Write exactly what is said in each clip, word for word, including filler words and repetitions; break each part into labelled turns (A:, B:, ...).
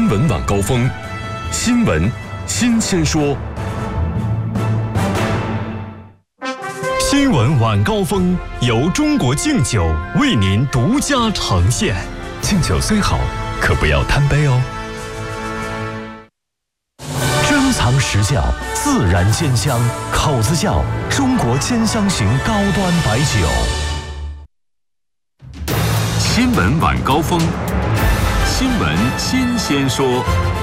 A: 新闻晚高峰，新闻新鲜说。新闻晚高峰由中国敬酒为您独家呈现。敬酒虽好，可不要贪杯哦。珍藏实窖，自然鲜香，口子窖中国兼香型高端白酒。新闻晚高峰，新闻新鲜说。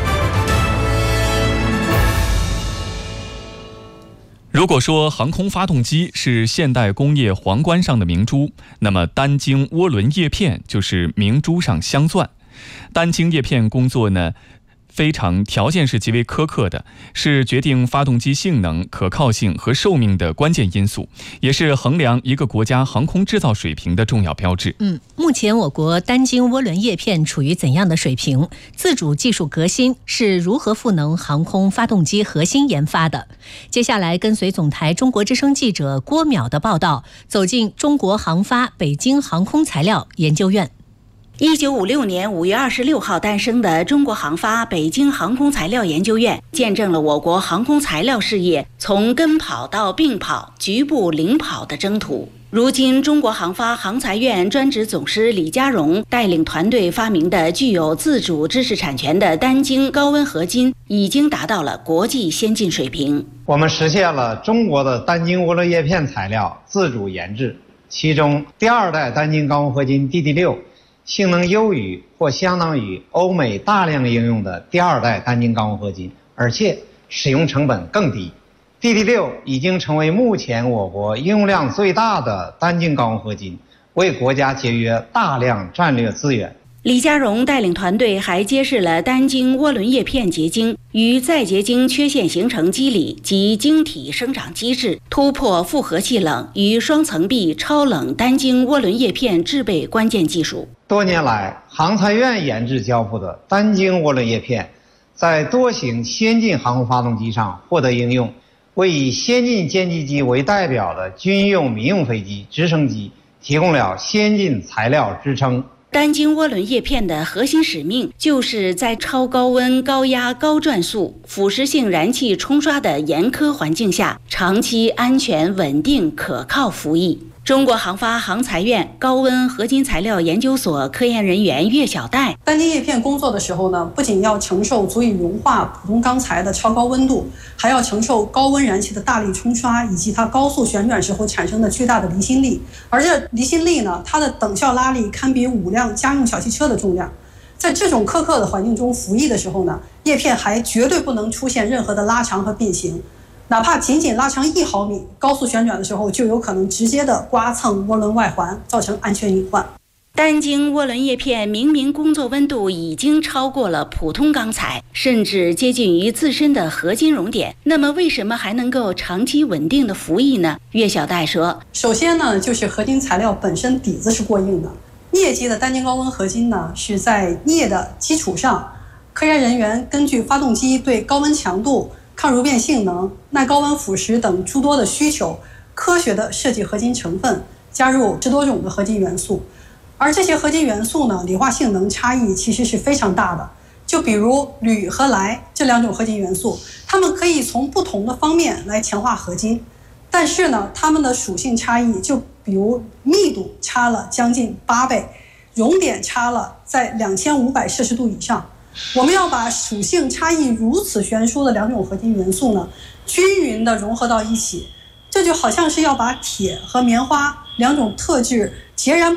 A: 如果说航空发动机是现代工业皇冠上的明珠，那么单晶涡轮叶片就是明珠上镶钻。单晶叶片工作呢，非常条件是极为苛刻的，是决定发动机性能、可靠性和寿命的关键因素，也是衡量一个国家航空制造水平的重要标志。
B: 嗯，目前我国单晶涡轮叶片处于怎样的水平？自主技术革新是如何赋能航空发动机核心研发的？接下来跟随总台中国之声记者郭淼的报道，走进中国航发北京航空材料研究院。
C: 一九五六年五月二十六号诞生的中国航发北京航空材料研究院，见证了我国航空材料事业从跟跑到并跑、局部领跑的征途。如今，中国航发航材院专职总师李家荣带领团队发明的具有自主知识产权的单晶高温合金，已经达到了国际先进水平。
D: 我们实现了中国的单晶涡轮叶片材料自主研制，其中第二代单晶高温合金 D D 六。性能优于或相当于欧美大量应用的第二代单晶高温合金，而且使用成本更低。D D 六 已经成为目前我国应用量最大的单晶高温合金，为国家节约大量战略资源。
C: 李家荣带领团队还揭示了单晶涡轮叶片结晶与再结晶缺陷形成机理及晶体生长机制，突破复合气冷与双层壁超冷单晶涡轮叶片制备关键技术。
D: 多年来，航材院研制交付的单晶涡轮叶片，在多型先进航空发动机上获得应用，为以先进歼击机为代表的军用、民用飞机、直升机提供了先进材料支撑。
C: 单晶涡轮叶片的核心使命，就是在超高温、高压、高转速、腐蚀性燃气冲刷的严苛环境下，长期安全、稳定、可靠服役。中国航发航材院高温合金材料研究所科研人员岳小戴，
E: 单晶叶片工作的时候呢，不仅要承受足以融化普通钢材的超高温度，还要承受高温燃气的大力冲刷，以及它高速旋转时候产生的巨大的离心力。而这离心力呢，它的等效拉力堪比五辆家用小汽车的重量。在这种苛刻的环境中服役的时候呢，叶片还绝对不能出现任何的拉长和变形。哪怕仅仅拉长一毫米，高速旋转的时候就有可能直接的刮蹭涡轮外环，造成安全隐患。
C: 单晶涡轮叶片明明工作温度已经超过了普通钢材，甚至接近于自身的合金熔点，那么为什么还能够长期稳定的服役呢？岳小戴说，
E: 首先呢，就是合金材料本身底子是过硬的。镍基的单晶高温合金呢，是在镍的基础上，科研人员根据发动机对高温强度、抗熔变性能、耐高温腐蚀等诸多的需求，科学的设计合金成分，加入十多种的合金元素。而这些合金元素呢，理化性能差异其实是非常大的。就比如铝和氖这两种合金元素，它们可以从不同的方面来强化合金，但是呢，它们的属性差异，就比如密度差了将近八倍，熔点差了在两千五百摄氏度以上。我们要把属性差异如此悬殊的两种合金元素呢，均匀地融合到一起，这就好像是要把铁和棉花两种特质截然